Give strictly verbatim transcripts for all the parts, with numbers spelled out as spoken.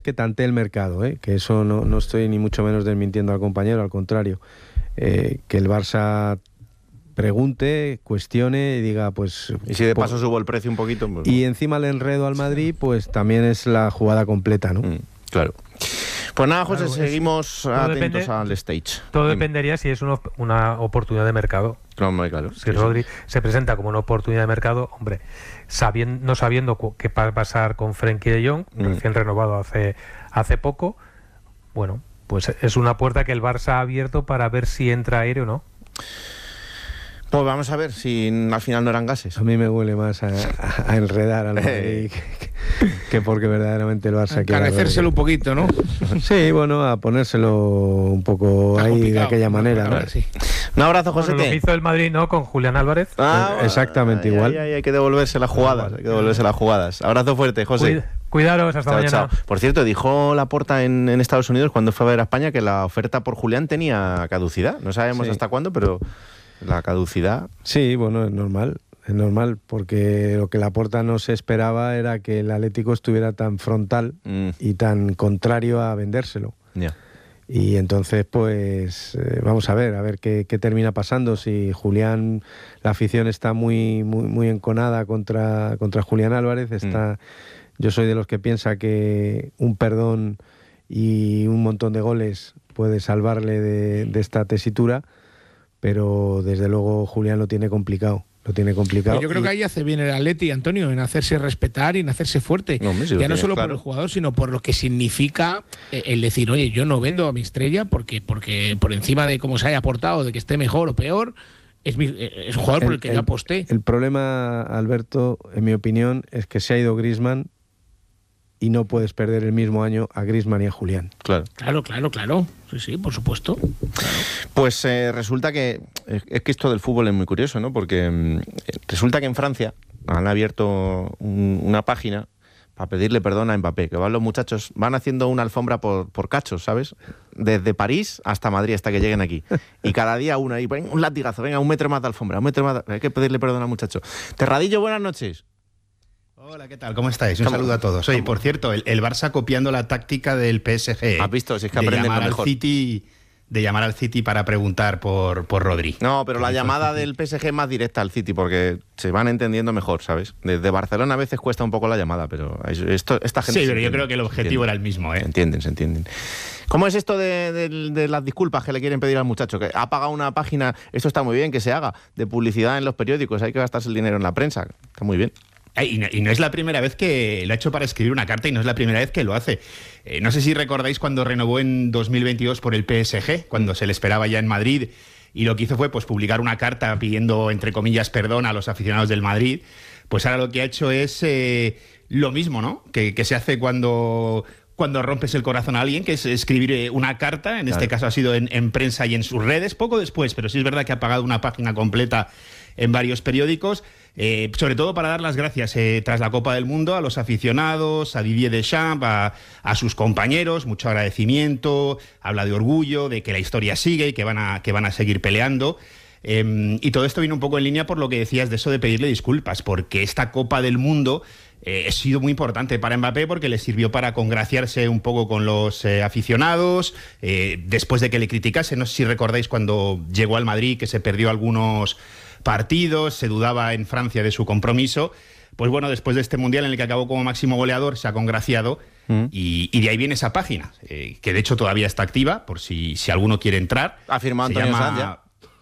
Que tante el mercado, ¿eh? Que eso no, no estoy ni mucho menos desmintiendo al compañero, al contrario, eh, que el Barça pregunte, cuestione y diga, pues... Y si de paso pues, subo el precio un poquito... Pues, y encima el enredo al Madrid, pues también es la jugada completa, ¿no? Mm, claro. Pues nada, José, Claro, seguimos atentos depende, al stage. Todo Dime. dependería si es una, una oportunidad de mercado. No, muy claro. Si sí, Rodri sí. se presenta como una oportunidad de mercado, hombre, sabiendo, no sabiendo qué va a pasar con Frenkie de Jong, mm. recién renovado hace, hace poco, bueno, pues es una puerta que el Barça ha abierto para ver si entra aire o no. Pues vamos a ver si al final no eran gases. A mí me huele más a, a, a enredar al Madrid que, que porque verdaderamente el Barça quiere... Encarecérselo un poquito, ¿no? Sí, bueno, a ponérselo un poco Está ahí complicado. de aquella manera, ¿no? Sí. Un abrazo, José. Bueno, lo que hizo el Madrid, ¿no? Con Julián Álvarez. Ah, eh, exactamente ay, igual. Ay, ay, hay que devolverse las jugadas, hay que devolverse las jugadas. Abrazo fuerte, José. Cuid Cuidaros, hasta chao, mañana. Chao. Por cierto, dijo Laporta en, en Estados Unidos cuando fue a ver a España que la oferta por Julián tenía caducidad. No sabemos sí. hasta cuándo, pero la caducidad... Sí, bueno, es normal. Es normal, porque lo que Laporta no se esperaba era que el Atlético estuviera tan frontal mm. y tan contrario a vendérselo. Yeah. Y entonces, pues, eh, vamos a ver, a ver qué, qué termina pasando. Si Julián, la afición está muy, muy, muy enconada contra, contra Julián Álvarez, está... Mm. Yo soy de los que piensa que un perdón y un montón de goles puede salvarle de, de esta tesitura, pero desde luego Julián lo tiene complicado. Lo tiene complicado. Yo creo y... que ahí hace bien el Atleti, Antonio, en hacerse respetar y en hacerse fuerte. No, sí, ya no solo claro. por el jugador, sino por lo que significa el decir, oye, yo no vendo a mi estrella porque, porque por encima de cómo se haya portado, de que esté mejor o peor, es, mi, es un jugador el, por el que el, yo aposté. El problema, Alberto, en mi opinión, es que se ha ido Griezmann y no puedes perder el mismo año a Griezmann y a Julián. Claro, claro, claro, claro. Sí, sí, por supuesto. Claro. Pues eh, resulta que es que esto del fútbol es muy curioso, ¿no? Porque eh, resulta que en Francia han abierto un, una página para pedirle perdón a Mbappé, que van los muchachos, van haciendo una alfombra por, por cachos, ¿sabes? Desde París hasta Madrid, hasta que lleguen aquí. Y cada día una, y venga, un latigazo, venga, un metro más de alfombra, un metro más de... Hay que pedirle perdón al muchacho. Terradillo, buenas noches. Hola, ¿qué tal? ¿Cómo estáis? Un saludo a todos. Oye, por cierto, el, el Barça copiando la táctica del P S G. ¿Has visto? Si es que de aprenden llamar lo mejor. Al City, de llamar al City para preguntar por, por Rodri. No, pero la llamada del P S G es más directa al City porque se van entendiendo mejor, ¿sabes? Desde Barcelona a veces cuesta un poco la llamada, pero esto, esta gente... Sí, pero yo creo que el objetivo era el mismo, ¿eh? Se entienden, se entienden. ¿Cómo es esto de, de, de las disculpas que le quieren pedir al muchacho? Que ha pagado una página, esto está muy bien, que se haga, de publicidad en los periódicos, hay que gastarse el dinero en la prensa, está muy bien. Y no, y no es la primera vez que lo ha hecho para escribir una carta y no es la primera vez que lo hace. Eh, no sé si recordáis cuando renovó en dos mil veintidós por el P S G, cuando se le esperaba ya en Madrid, y lo que hizo fue pues publicar una carta pidiendo, entre comillas, perdón a los aficionados del Madrid. Pues ahora lo que ha hecho es eh, lo mismo, ¿no? Que, que se hace cuando... cuando rompes el corazón a alguien, que es escribir una carta, en claro. este caso ha sido en, en prensa y en sus redes, poco después, pero sí es verdad que ha pagado una página completa en varios periódicos, eh, sobre todo para dar las gracias eh, tras la Copa del Mundo a los aficionados, a Didier Deschamps, a, a sus compañeros, mucho agradecimiento, habla de orgullo, de que la historia sigue y que van a, que van a seguir peleando. Eh, y todo esto viene un poco en línea por lo que decías de eso de pedirle disculpas, porque esta Copa del Mundo eh, ha sido muy importante para Mbappé porque le sirvió para congraciarse un poco con los eh, aficionados, eh, después de que le criticasen. No sé si recordáis cuando llegó al Madrid que se perdió algunos partidos, se dudaba en Francia de su compromiso. Pues bueno, después de este Mundial en el que acabó como máximo goleador, se ha congraciado mm. y, y de ahí viene esa página, eh, que de hecho todavía está activa, por si, si alguno quiere entrar. Ha firmado Antonio Sanz ya.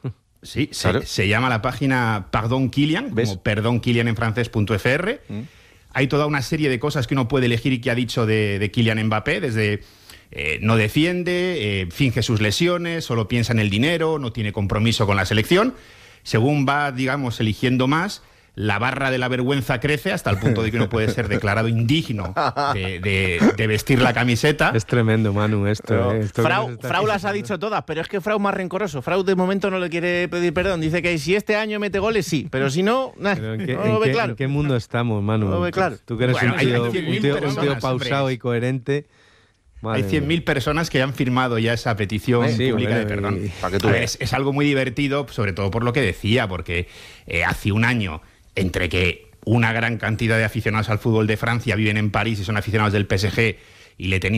Sí, claro. se, se llama la página Pardon Kylian, ¿ves? Como perdón Kylian en francés punto F R. Mm. Hay toda una serie de cosas que uno puede elegir y que ha dicho de, de Kylian Mbappé, desde eh, no defiende, eh, finge sus lesiones, solo piensa en el dinero, no tiene compromiso con la selección. Según va, digamos, eligiendo más, la barra de la vergüenza crece hasta el punto de que uno puede ser declarado indigno de, de, de vestir la camiseta. Es tremendo, Manu, esto. Eh, esto Frau, Frau las ha dicho todas, pero es que Frau más rencoroso. Frau de momento no le quiere pedir perdón. Dice que si este año mete goles, sí, pero si no, nah, pero ¿en qué, no lo en ve qué, claro. ¿En qué mundo estamos, Manu? No lo ve claro. Tú que eres bueno, un, tío, hay, hay un, tío, un tío pausado hombre. y coherente. Madre hay cien mil personas que han firmado ya esa petición sí, pública bueno, de perdón. Y, para que tú ver, es, es algo muy divertido, sobre todo por lo que decía, porque eh, hace un año, entre que una gran cantidad de aficionados al fútbol de Francia viven en París y son aficionados del P S G, y le tenía